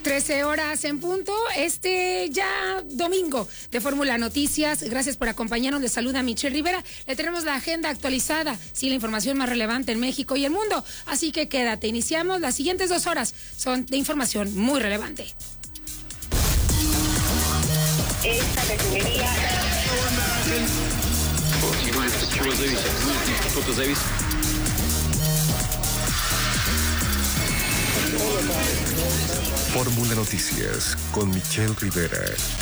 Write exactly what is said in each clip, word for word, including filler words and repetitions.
trece horas en punto, este ya domingo de Fórmula Noticias. Gracias por acompañarnos. Les saluda Michelle Rivera. Le tenemos la agenda actualizada, sí, la información más relevante en México y el mundo. Así que quédate. Iniciamos. Las siguientes dos horas son de información muy relevante. Esta refinería. Fórmula Noticias con Michelle Rivera.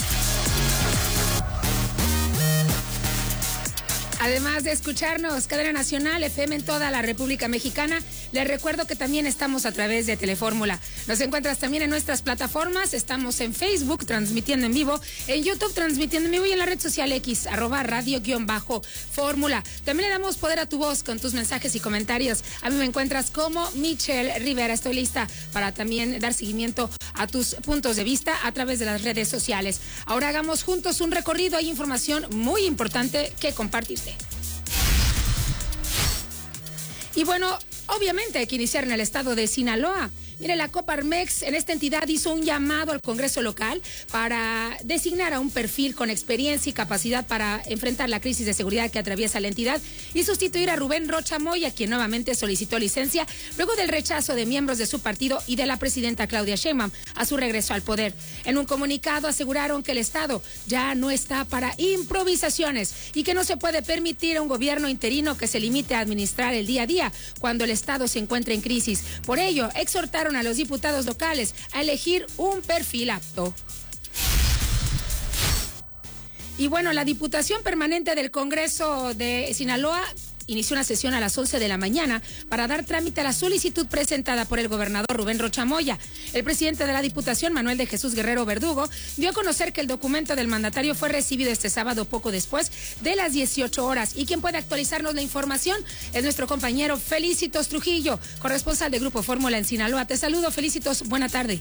Además de escucharnos, cadena nacional, F M en toda la República Mexicana, les recuerdo que también estamos a través de Telefórmula. Nos encuentras también en nuestras plataformas, estamos en Facebook transmitiendo en vivo, en YouTube transmitiendo en vivo y en la red social X, arroba radio-fórmula. También le damos poder a tu voz con tus mensajes y comentarios. A mí me encuentras como Michelle Rivera. Estoy lista para también dar seguimiento a tus puntos de vista a través de las redes sociales. Ahora hagamos juntos un recorrido. Hay información muy importante que compartirte. Y bueno, obviamente hay que iniciar en el estado de Sinaloa. Mire, la Coparmex en esta entidad hizo un llamado al Congreso local para designar a un perfil con experiencia y capacidad para enfrentar la crisis de seguridad que atraviesa la entidad y sustituir a Rubén Rocha Moya, quien nuevamente solicitó licencia luego del rechazo de miembros de su partido y de la presidenta Claudia Sheinbaum a su regreso al poder. En un comunicado aseguraron que el Estado ya no está para improvisaciones y que no se puede permitir a un gobierno interino que se limite a administrar el día a día cuando el Estado se encuentra en crisis. Por ello, exhortaron a los diputados locales a elegir un perfil apto. Y bueno, la Diputación Permanente del Congreso de Sinaloa inició una sesión a las once de la mañana para dar trámite a la solicitud presentada por el gobernador Rubén Rocha Moya. El presidente de la Diputación, Manuel de Jesús Guerrero Verdugo, dio a conocer que el documento del mandatario fue recibido este sábado poco después de las dieciocho horas. Y quien puede actualizarnos la información es nuestro compañero Felicitos Trujillo, corresponsal de Grupo Fórmula en Sinaloa. Te saludo, Felicitos. Buena tarde.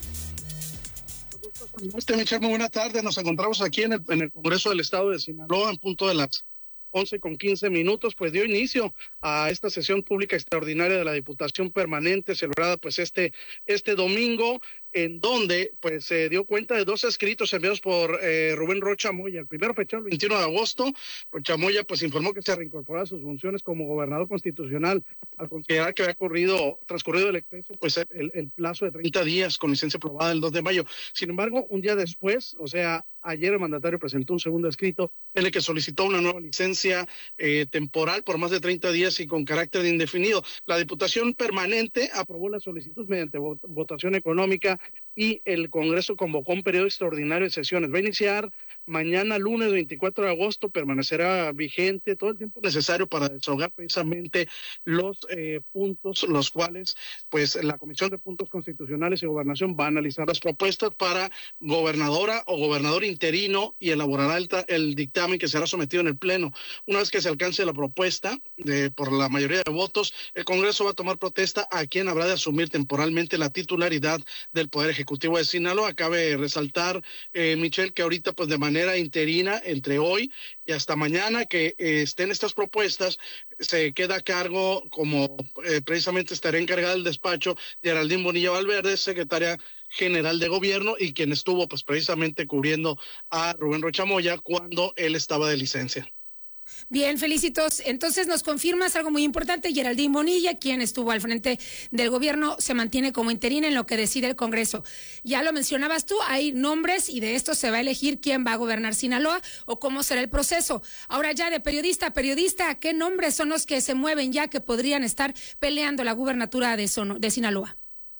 Este, Michelle, muy buena tarde. Nos encontramos aquí en el, en el Congreso del Estado de Sinaloa en punto de las once con quince minutos, pues dio inicio a esta sesión pública extraordinaria de la Diputación Permanente celebrada pues este este domingo, en donde pues se dio cuenta de dos escritos enviados por eh, Rubén Rocha Moya. El primero fechado el veintiuno de agosto, Rocha Moya pues informó que se reincorporaba a sus funciones como gobernador constitucional al considerar que había corrido, transcurrido el exceso, pues el, el plazo de treinta días con licencia aprobada el dos de mayo. Sin embargo, un día después, o sea, ayer el mandatario presentó un segundo escrito en el que solicitó una nueva licencia eh, temporal por más de treinta días y con carácter indefinido. La Diputación Permanente aprobó la solicitud mediante vot- votación económica y el Congreso convocó un periodo extraordinario de sesiones. Va a iniciar mañana lunes veinticuatro de agosto, permanecerá vigente todo el tiempo necesario para desahogar precisamente los eh, puntos, los cuales pues la Comisión de Puntos Constitucionales y Gobernación va a analizar las propuestas para gobernadora o gobernador interino y elaborará el, el dictamen que será sometido en el Pleno. Una vez que se alcance la propuesta de, por la mayoría de votos, el Congreso va a tomar protesta a quien habrá de asumir temporalmente la titularidad del Poder Ejecutivo de Sinaloa. Cabe resaltar, eh, Michelle, que ahorita pues de manera interina, entre hoy y hasta mañana que eh, estén estas propuestas, se queda a cargo, como eh, precisamente estará encargada del despacho, Geraldine Bonilla Valverde, secretaria general de gobierno y quien estuvo pues precisamente cubriendo a Rubén Rocha Moya cuando él estaba de licencia. Bien, Felicitos. Entonces nos confirmas algo muy importante. Geraldine Bonilla, quien estuvo al frente del gobierno, se mantiene como interina en lo que decide el Congreso. Ya lo mencionabas tú, hay nombres y de esto se va a elegir quién va a gobernar Sinaloa o cómo será el proceso. Ahora ya de periodista a periodista, ¿qué nombres son los que se mueven ya que podrían estar peleando la gubernatura de, Son- de Sinaloa?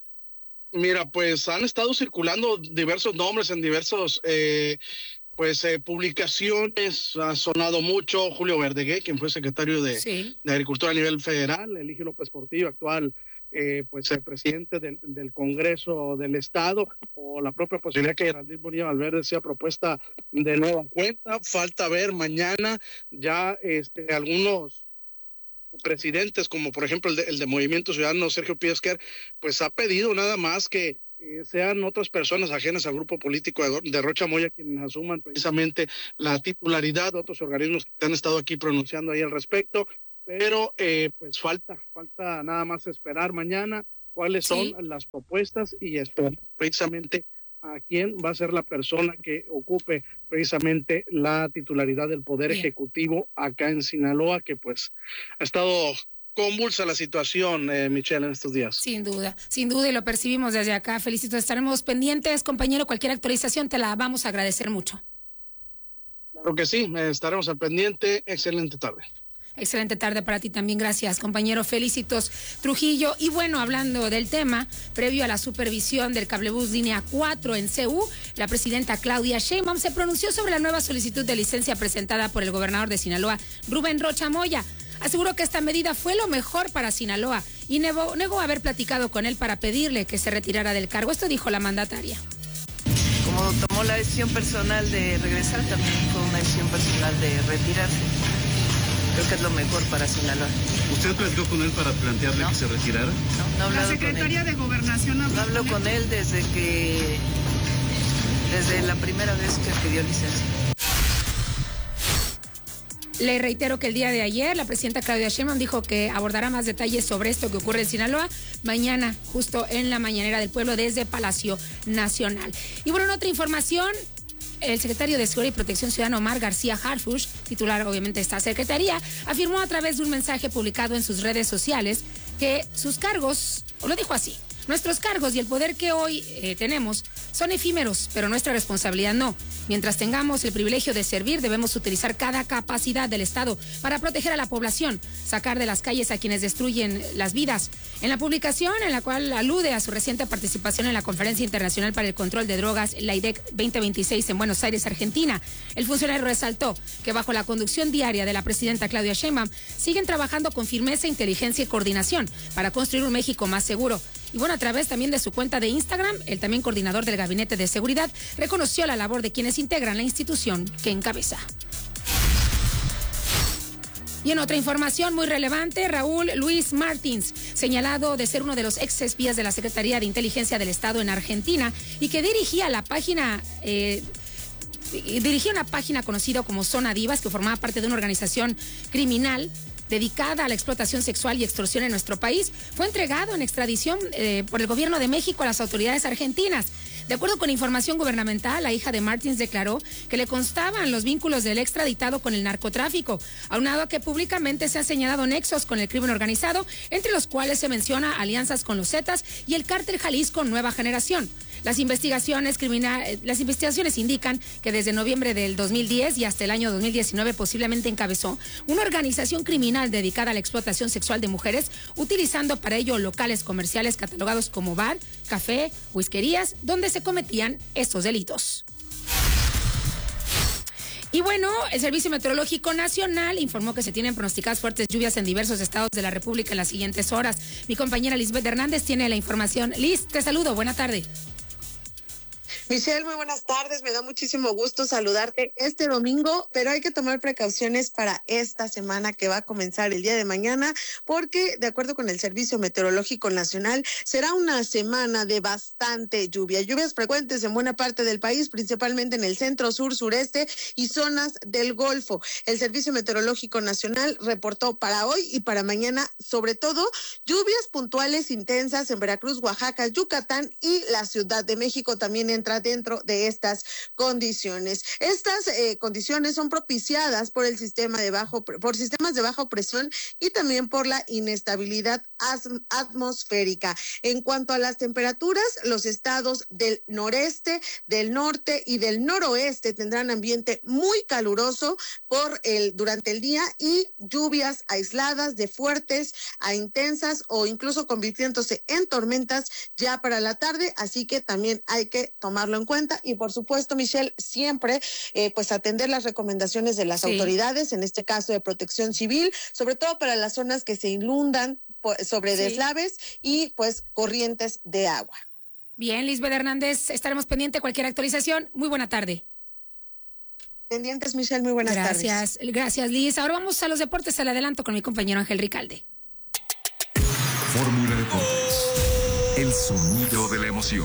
Mira, pues han estado circulando diversos nombres en diversos eh, pues eh, publicaciones. Ha sonado mucho Julio Verdeguer, quien fue secretario de, Sí. de Agricultura a nivel federal, Eligio López Portillo, actual eh, pues el presidente del, del Congreso del Estado, o la propia posibilidad que Geraldine Bonilla Valverde sea propuesta de nueva cuenta. Falta ver mañana ya este algunos presidentes, como por ejemplo el de, el de Movimiento Ciudadano, Sergio Piesquer, pues ha pedido nada más que eh, sean otras personas ajenas al grupo político de, de Rocha Moya quienes asuman precisamente la titularidad de otros organismos que han estado aquí pronunciando ahí al respecto, pero eh, pues falta, falta nada más esperar mañana cuáles son Sí. las propuestas y esperar precisamente a quién va a ser la persona que ocupe precisamente la titularidad del Poder Bien. Ejecutivo acá en Sinaloa, que pues ha estado convulsa la situación, eh, Michelle, en estos días. Sin duda, sin duda, y lo percibimos desde acá. Felicito, estaremos pendientes, compañero, cualquier actualización te la vamos a agradecer mucho. Claro que sí, estaremos al pendiente. Excelente tarde. Excelente tarde para ti también, gracias, compañero. Felicitos, Trujillo. Y bueno, hablando del tema, previo a la supervisión del cablebús línea cuatro en C U, la presidenta Claudia Sheinbaum se pronunció sobre la nueva solicitud de licencia presentada por el gobernador de Sinaloa, Rubén Rocha Moya. Aseguró que esta medida fue lo mejor para Sinaloa y negó, negó haber platicado con él para pedirle que se retirara del cargo. Esto dijo la mandataria. Como tomó la decisión personal de regresar, también fue una decisión personal de retirarse. Creo que es lo mejor para Sinaloa. ¿Usted platicó con él para plantearle no. que se retirara? No, no he hablado La Secretaría con él. de Gobernación habló no hablo con él desde que, desde la primera vez que pidió licencia. Le reitero que el día de ayer la presidenta Claudia Sheinbaum dijo que abordará más detalles sobre esto que ocurre en Sinaloa mañana, justo en la mañanera del pueblo desde Palacio Nacional. Y bueno, en otra información, el secretario de Seguridad y Protección Ciudadana, Omar García Harfuch, titular obviamente de esta secretaría, afirmó a través de un mensaje publicado en sus redes sociales que sus cargos, o lo dijo así, nuestros cargos y el poder que hoy eh, tenemos son efímeros, pero nuestra responsabilidad no. Mientras tengamos el privilegio de servir, debemos utilizar cada capacidad del Estado para proteger a la población, sacar de las calles a quienes destruyen las vidas. En la publicación, en la cual alude a su reciente participación en la Conferencia Internacional para el Control de Drogas, la I D E C veinte veintiséis en Buenos Aires, Argentina, el funcionario resaltó que bajo la conducción diaria de la presidenta Claudia Sheinbaum, siguen trabajando con firmeza, inteligencia y coordinación para construir un México más seguro. Y bueno, a través también de su cuenta de Instagram, el también coordinador del Gabinete de Seguridad reconoció la labor de quienes integran la institución que encabeza. Y en otra información muy relevante, Raúl Luis Martins, señalado de ser uno de los ex espías de la Secretaría de Inteligencia del Estado en Argentina y que dirigía la página... Eh, dirigía una página conocida como Zona Divas, que formaba parte de una organización criminal dedicada a la explotación sexual y extorsión en nuestro país, fue entregado en extradición eh, por el gobierno de México a las autoridades argentinas. De acuerdo con información gubernamental, la hija de Martins declaró que le constaban los vínculos del extraditado con el narcotráfico, aunado a que públicamente se han señalado nexos con el crimen organizado, entre los cuales se menciona alianzas con los Zetas y el cártel Jalisco Nueva Generación. Las investigaciones criminales, las investigaciones indican que desde noviembre del dos mil diez y hasta el año dos mil diecinueve posiblemente encabezó una organización criminal dedicada a la explotación sexual de mujeres, utilizando para ello locales comerciales catalogados como bar, café, whiskerías, donde se cometían estos delitos. Y bueno, el Servicio Meteorológico Nacional informó que se tienen pronosticadas fuertes lluvias en diversos estados de la República en las siguientes horas. Mi compañera Lisbeth Hernández tiene la información. Liz, te saludo, buena tarde. Michelle, muy buenas tardes, me da muchísimo gusto saludarte este domingo, pero hay que tomar precauciones para esta semana que va a comenzar el día de mañana, porque de acuerdo con el Servicio Meteorológico Nacional, será una semana de bastante lluvia, lluvias frecuentes en buena parte del país, principalmente en el centro, sur, sureste y zonas del Golfo. El Servicio Meteorológico Nacional reportó para hoy y para mañana, sobre todo, lluvias puntuales intensas en Veracruz, Oaxaca, Yucatán y la Ciudad de México también entra dentro de estas condiciones. Estas eh, condiciones son propiciadas por el sistema de bajo, por sistemas de baja presión y también por la inestabilidad atmosférica. En cuanto a las temperaturas, los estados del noreste, del norte y del noroeste tendrán ambiente muy caluroso por el durante el día y lluvias aisladas de fuertes a intensas o incluso convirtiéndose en tormentas ya para la tarde, así que también hay que tomarlo en cuenta y por supuesto, Michelle, siempre eh, pues atender las recomendaciones de las sí. autoridades, en este caso de Protección Civil, sobre todo para las zonas que se inundan por, sobre sí. deslaves y pues corrientes de agua. Bien, Lisbeth Hernández, estaremos pendientes de cualquier actualización. Muy buena tarde. Pendientes, Michelle, muy buenas gracias, tardes. Gracias, gracias, Liz. Ahora vamos a los deportes, al adelanto con mi compañero Ángel Ricalde. Fórmula Deportes, el sonido de la emoción.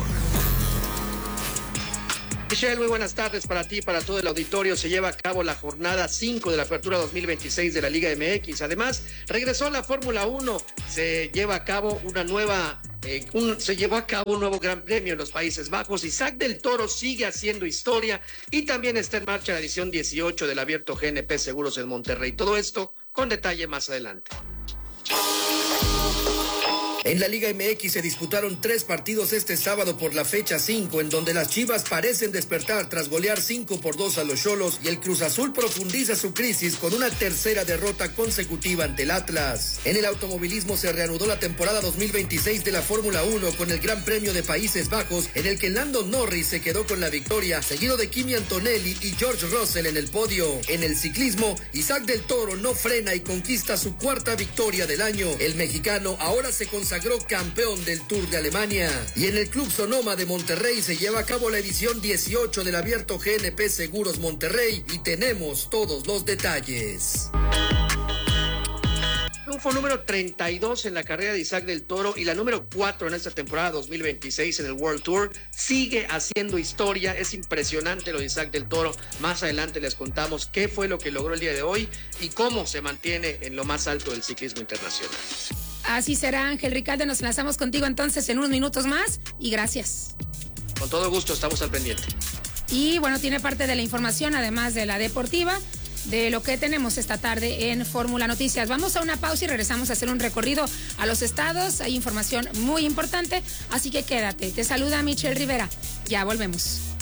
Michelle, muy buenas tardes para ti y para todo el auditorio. Se lleva a cabo la jornada cinco de la Apertura dos mil veintiséis de la Liga M X. Además, regresó la Fórmula uno. Se lleva a cabo una nueva eh, un, se llevó a cabo un nuevo gran premio en los Países Bajos. Isaac del Toro sigue haciendo historia y también está en marcha la edición dieciocho del Abierto G N P Seguros en Monterrey. Todo esto con detalle más adelante. En la Liga M X se disputaron tres partidos este sábado por la fecha cinco, en donde las Chivas parecen despertar tras golear cinco por dos a los Xolos y el Cruz Azul profundiza su crisis con una tercera derrota consecutiva ante el Atlas. En el automovilismo se reanudó la temporada dos mil veintiséis de la Fórmula uno con el Gran Premio de Países Bajos, en el que Lando Norris se quedó con la victoria, seguido de Kimi Antonelli y George Russell en el podio. En el ciclismo, Isaac del Toro no frena y conquista su cuarta victoria del año. El mexicano ahora se consagró campeón del Tour de Alemania. Y en el Club Sonoma de Monterrey se lleva a cabo la edición dieciocho del Abierto G N P Seguros Monterrey y tenemos todos los detalles. Triunfo número treinta y dos en la carrera de Isaac del Toro y la número cuatro en esta temporada dos mil veintiséis en el World Tour. Sigue haciendo historia, es impresionante lo de Isaac del Toro. Más adelante les contamos qué fue lo que logró el día de hoy y cómo se mantiene en lo más alto del ciclismo internacional. Así será, Ángel Ricalde, nos enlazamos contigo entonces en unos minutos más y gracias. Con todo gusto, estamos al pendiente. Y bueno, tiene parte de la información, además de la deportiva, de lo que tenemos esta tarde en Fórmula Noticias. Vamos a una pausa y regresamos a hacer un recorrido a los estados. Hay información muy importante, así que quédate. Te saluda Michelle Rivera. Ya volvemos.